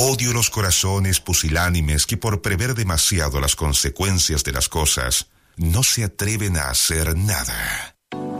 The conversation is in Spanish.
Odio los corazones pusilánimes que por prever demasiado las consecuencias de las cosas, no se atreven a hacer nada.